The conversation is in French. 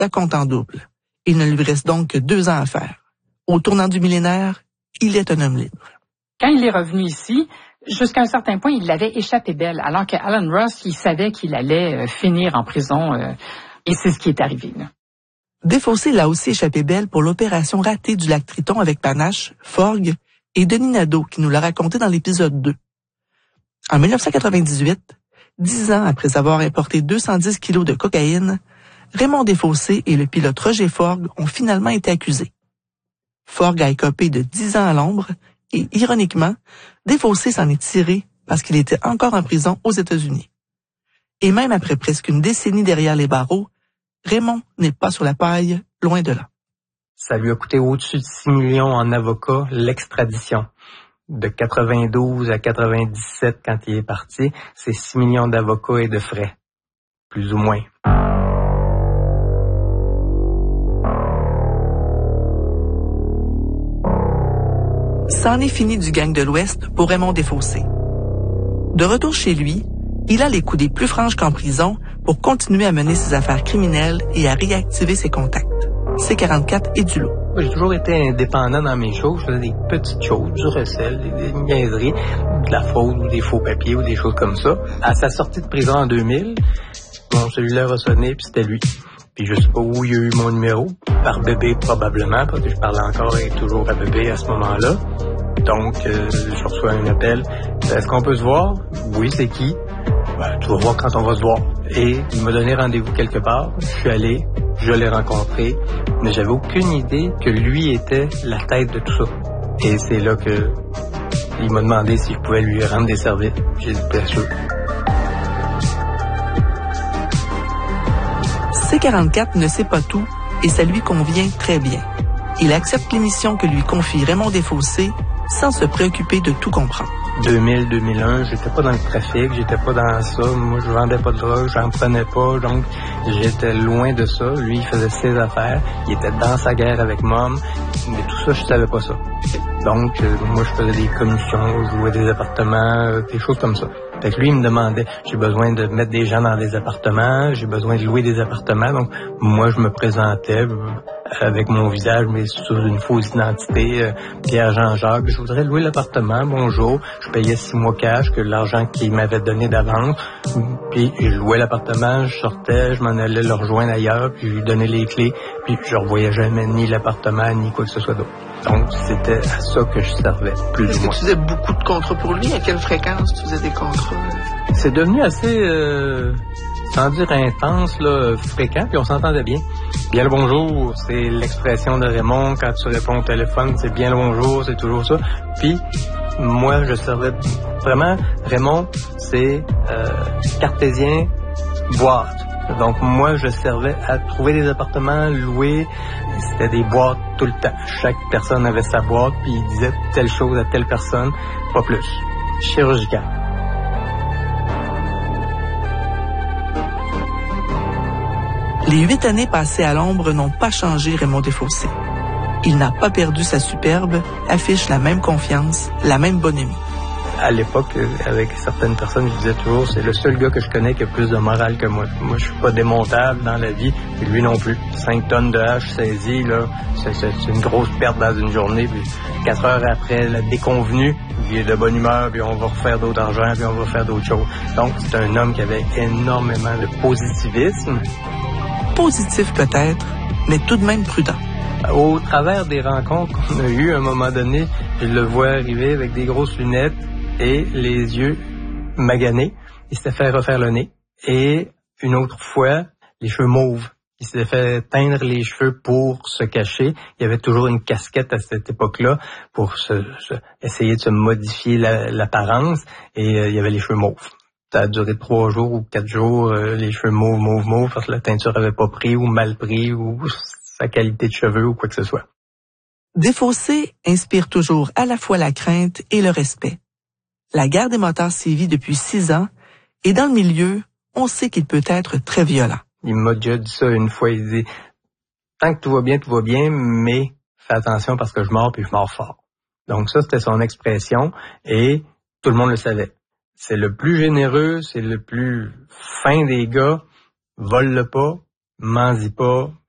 ça compte en double. Il ne lui reste donc que 2 ans à faire. Au tournant du millénaire, il est un homme libre. Quand il est revenu ici, jusqu'à un certain point, il l'avait échappé belle, alors que Alan Ross, il savait qu'il allait finir en prison, et c'est ce qui est arrivé, là. Desfossés l'a aussi échappé belle pour l'opération ratée du lac Triton avec Panache, Forgue et Denis Nadeau, qui nous l'a raconté dans l'épisode 2. En 1998, 10 ans après avoir importé 210 kilos de cocaïne, Raymond Desfossés et le pilote Roger Forgue ont finalement été accusés. Forgue a écopé de 10 ans à l'ombre et, ironiquement, Desfossés s'en est tiré parce qu'il était encore en prison aux États-Unis. Et même après presque une décennie derrière les barreaux, Raymond n'est pas sur la paille, loin de là. Ça lui a coûté au-dessus de 6 millions en avocats l'extradition. De 92 à 97, quand il est parti, c'est 6 millions d'avocats et de frais, plus ou moins. C'en est fini du gang de l'Ouest pour Raymond Desfossés. De retour chez lui, il a les coups des plus franches qu'en prison pour continuer à mener ses affaires criminelles et à réactiver ses contacts. C44 et du lot. J'ai toujours été indépendant dans mes choses. Je faisais des petites choses, du recel, des niaiseries, de la fraude ou des faux papiers ou des choses comme ça. À sa sortie de prison en 2000, mon cellulaire a sonné puis c'était lui. Puis je sais pas où il y a eu mon numéro. Par bébé probablement, parce que je parlais encore et toujours à bébé à ce moment-là. Donc, je reçois un appel. Est-ce qu'on peut se voir? Oui, c'est qui? Ben, tu vas voir quand on va se voir. Et il m'a donné rendez-vous quelque part. Je suis allé, je l'ai rencontré, mais j'avais aucune idée que lui était la tête de tout ça. Et c'est là que il m'a demandé si je pouvais lui rendre des services. J'ai dit bien sûr. C44 ne sait pas tout et ça lui convient très bien. Il accepte l'émission que lui confie Raymond Desfossés sans se préoccuper de tout comprendre. 2000-2001, j'étais pas dans le trafic, j'étais pas dans ça. Moi, je vendais pas de drogue, j'en prenais pas, donc j'étais loin de ça. Lui, il faisait ses affaires, il était dans sa guerre avec Mom, mais tout ça, je savais pas ça. Donc, moi, je faisais des commissions, je louais des appartements, des choses comme ça. Fait que lui, il me demandait, j'ai besoin de mettre des gens dans des appartements, j'ai besoin de louer des appartements. Donc, moi, je me présentais avec mon visage, mais sur une fausse identité, Pierre Jean-Jacques. Je voudrais louer l'appartement, bonjour. Je payais 6 mois cash, que l'argent qu'il m'avait donné d'avance. Puis, je louais l'appartement, je sortais, je m'en allais le rejoindre ailleurs, puis je lui donnais les clés. Puis, je ne revoyais jamais ni l'appartement, ni quoi que ce soit d'autre. Donc, c'était à ça que je servais, plus ou moins. Est-ce que tu faisais beaucoup de contrats pour lui? À quelle fréquence tu faisais des contrats? C'est devenu assez, sans dire intense, là, fréquent, puis on s'entendait bien. Bien le bonjour, c'est l'expression de Raymond. Quand tu réponds au téléphone, c'est bien le bonjour, c'est toujours ça. Puis, moi, je servais vraiment, Raymond, c'est cartésien, boîte. Donc, moi, je servais à trouver des appartements, louer. C'était des boîtes tout le temps. Chaque personne avait sa boîte, puis il disait telle chose à telle personne, pas plus. Chirurgical. Les 8 années passées à l'ombre n'ont pas changé Raymond Desfossés. Il n'a pas perdu sa superbe, affiche la même confiance, la même bonhomie. À l'époque, avec certaines personnes, je disais toujours, c'est le seul gars que je connais qui a plus de morale que moi. Moi, je suis pas démontable dans la vie, et lui non plus. 5 tonnes de hache saisies, là, c'est une grosse perte dans une journée. Puis 4 heures après, la déconvenue, il est de bonne humeur, puis on va refaire d'autres argent, puis on va faire d'autres choses. Donc, c'est un homme qui avait énormément de positivisme. Positif peut-être, mais tout de même prudent. Au travers des rencontres qu'on a eues, à un moment donné, je le vois arriver avec des grosses lunettes et les yeux maganés. Il s'était fait refaire le nez. Et une autre fois, les cheveux mauves. Il s'était fait teindre les cheveux pour se cacher. Il y avait toujours une casquette à cette époque-là pour essayer de se modifier l'apparence. Et il y avait les cheveux mauves. Ça a duré 3 jours ou 4 jours, les cheveux mauves, parce que la teinture avait pas pris ou mal pris ou sa qualité de cheveux ou quoi que ce soit. Desfossés inspire toujours à la fois la crainte et le respect. La guerre des motards sévit depuis 6 ans et dans le milieu, on sait qu'il peut être très violent. Il m'a déjà dit ça une fois, il dit « Tant que tout va bien, mais fais attention parce que je mords puis je mords fort. » Donc ça, c'était son expression et tout le monde le savait. C'est le plus généreux, c'est le plus fin des gars. Vole-le pas, mens-y pas,